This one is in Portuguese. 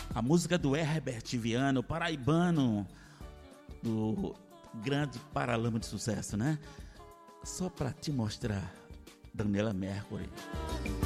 A música do Herbert Viana, o paraibano, do grande Paralama de Sucesso, né? Só pra te mostrar, Daniela Mercury.